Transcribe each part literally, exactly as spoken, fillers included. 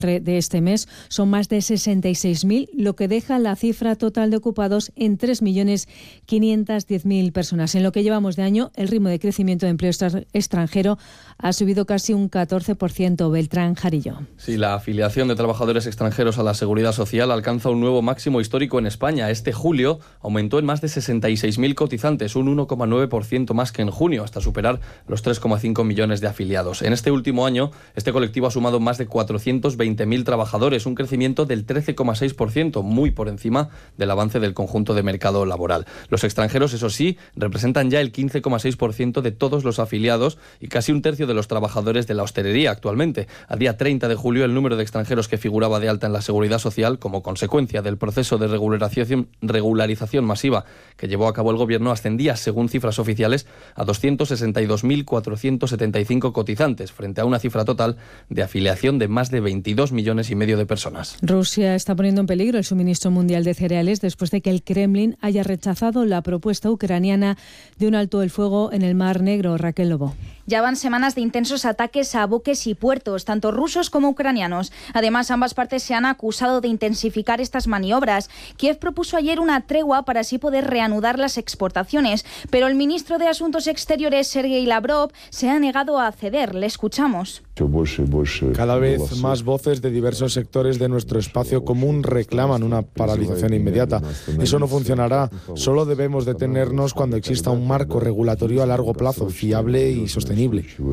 de este mes son más de sesenta y seis mil, lo que deja la cifra total de ocupados en tres millones quinientas diez mil personas. En lo que llevamos de año, el ritmo de crecimiento de empleo extranjero ha subido casi un catorce por ciento. Beltrán Jarillo. Sí, la afiliación de trabajadores extranjeros a la Seguridad Social alcanza un nuevo máximo histórico en España. Este julio aumentó en más de sesenta y seis mil cotizantes, un uno coma nueve por ciento más que en junio, hasta superar los tres coma cinco millones de afiliados. En este último año, este colectivo ha sumado más de cuatrocientos veinte mil trabajadores, un crecimiento del trece coma seis por ciento, muy por encima del avance del conjunto de mercado laboral. Los extranjeros, eso sí, representan ya el quince coma seis por ciento de todos los afiliados y casi un tercio de los trabajadores de la hostelería actualmente. A día treinta de julio, el número de extranjeros que figuraba de alta en la Seguridad Social, como consecuencia del proceso de regularización, regularización masiva que llevó a cabo el Gobierno, ascendía, según cifras oficiales, a doscientos sesenta y dos mil cuatrocientos setenta y cinco cotizantes, frente a una cifra total de afiliación de más de veintidós millones y medio de personas. Rusia está poniendo en peligro el suministro mundial de cereales después de que el Kremlin haya rechazado la propuesta ucraniana de un alto el fuego en el Mar Negro. Raquel Lobo. Ya van semanas de intensos ataques a buques y puertos, tanto rusos como ucranianos. Además, ambas partes se han acusado de intensificar estas maniobras. Kiev propuso ayer una tregua para así poder reanudar las exportaciones, pero el ministro de Asuntos Exteriores, Sergei Lavrov, se ha negado a ceder. Le escuchamos. Cada vez más voces de diversos sectores de nuestro espacio común reclaman una paralización inmediata. Eso no funcionará. Solo debemos detenernos cuando exista un marco regulatorio a largo plazo, fiable y sostenible.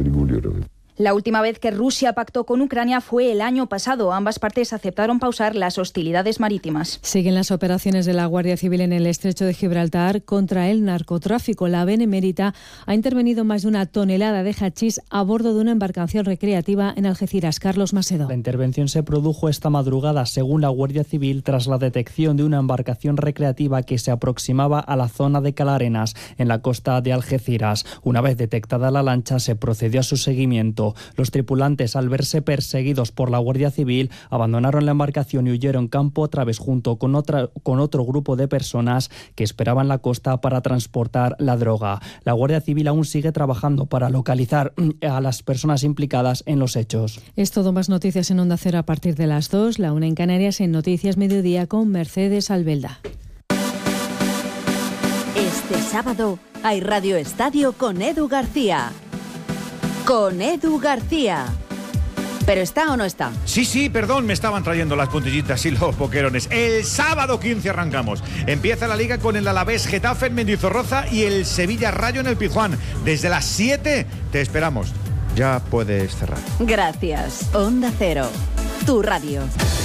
La última vez que Rusia pactó con Ucrania fue el año pasado. Ambas partes aceptaron pausar las hostilidades marítimas. Siguen las operaciones de la Guardia Civil en el estrecho de Gibraltar contra el narcotráfico. La Benemérita ha intervenido más de una tonelada de hachís a bordo de una embarcación recreativa en Algeciras. Carlos Macedo. La intervención se produjo esta madrugada, según la Guardia Civil, tras la detección de una embarcación recreativa que se aproximaba a la zona de Calarenas, en la costa de Algeciras. Una vez detectada la lancha, se procedió a su seguimiento. Los tripulantes, al verse perseguidos por la Guardia Civil, abandonaron la embarcación y huyeron campo a través junto con, otra, con otro grupo de personas que esperaban la costa para transportar la droga. La Guardia Civil aún sigue trabajando para localizar a las personas implicadas en los hechos. Es todo. Más noticias en Onda Cero a partir de las dos, la una en Canarias, en Noticias Mediodía con Mercedes Albelda. Este sábado hay Radio Estadio con Edu García. Con Edu García. ¿Pero está o no está? Sí, sí, perdón, me estaban trayendo las puntillitas y los boquerones. El sábado quince arrancamos. Empieza la Liga con el Alavés Getafe en Mendizorroza y el Sevilla Rayo en el Pizjuán. Desde las siete te esperamos. Ya puedes cerrar. Gracias. Onda Cero, tu radio.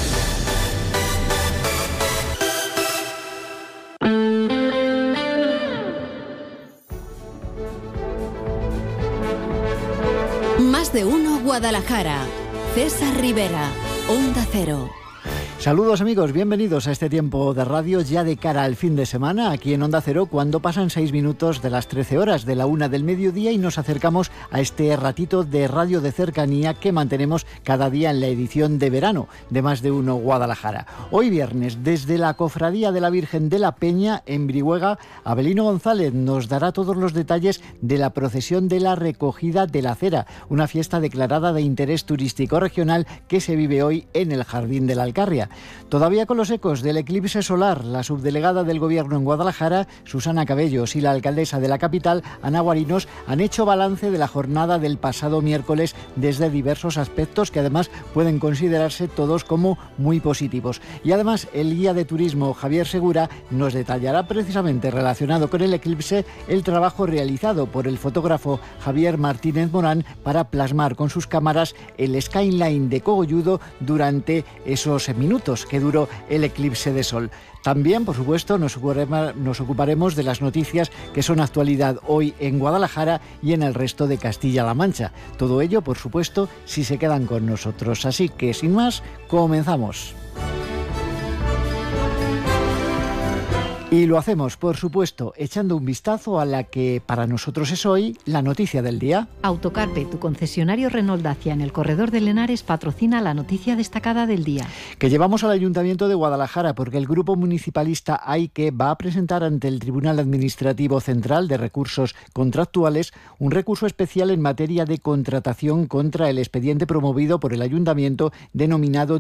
Más de uno Guadalajara. César Rivera, Onda Cero. Saludos amigos, bienvenidos a este tiempo de radio ya de cara al fin de semana aquí en Onda Cero, cuando pasan seis minutos de las trece horas de la una del mediodía y nos acercamos a este ratito de radio de cercanía que mantenemos cada día en la edición de verano de Más de Uno Guadalajara. Hoy viernes, desde la Cofradía de la Virgen de la Peña en Brihuega, Abelino González nos dará todos los detalles de la procesión de la recogida de la cera, una fiesta declarada de interés turístico regional que se vive hoy en el Jardín de la Alcarria. Todavía con los ecos del eclipse solar, la subdelegada del Gobierno en Guadalajara, Susana Cabellos, y la alcaldesa de la capital, Ana Guarinos, han hecho balance de la jornada del pasado miércoles desde diversos aspectos que además pueden considerarse todos como muy positivos. Y además el guía de turismo Javier Segura nos detallará precisamente relacionado con el eclipse el trabajo realizado por el fotógrafo Javier Martínez Morán para plasmar con sus cámaras el skyline de Cogolludo durante esos minutos que duró el eclipse de sol. También, por supuesto, nos ocuparemos, nos ocuparemos de las noticias que son actualidad hoy en Guadalajara y en el resto de Castilla-La Mancha. Todo ello, por supuesto, si se quedan con nosotros. Así que, sin más, comenzamos. Y lo hacemos, por supuesto, echando un vistazo a la que para nosotros es hoy la noticia del día. Autocarpe, tu concesionario Renault Dacia en el corredor de Lenares, patrocina la noticia destacada del día. Que llevamos al Ayuntamiento de Guadalajara porque el grupo municipalista AIQUE va a presentar ante el Tribunal Administrativo Central de Recursos Contractuales un recurso especial en materia de contratación contra el expediente promovido por el Ayuntamiento denominado